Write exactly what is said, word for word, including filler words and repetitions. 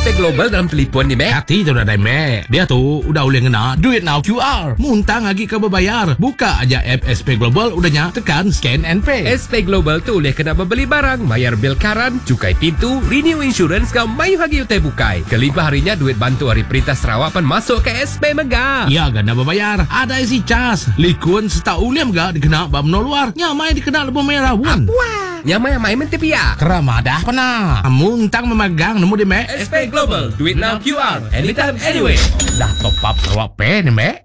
S P Global dalam telefon ni, Mek. Hati tu dah dah, Mek. Dia tu udah boleh kena duit now Q R. Muntang lagi kau berbayar. Buka aja app S P Global udahnya, tekan scan and pay. S P Global tu boleh kena membeli barang, bayar bil karan, cukai pintu, renew insurance kau mayu hagi utai bukai. Kelimpah harinya duit bantu hari perintah Sarawak pan masuk ke S P Mega. Ya, ganda berbayar. Ada isi cas. Likun seta uliam gak dikena bab no luar. Nyamai dikena lebih merah pun. Wah, nyamai-nyamai menti pia. Keramadah pernah. Muntang memegang nemu di, Mek. S P Global, do it now Q R, anytime, anywhere. Dah top up Sarawak Pay ni, Mek.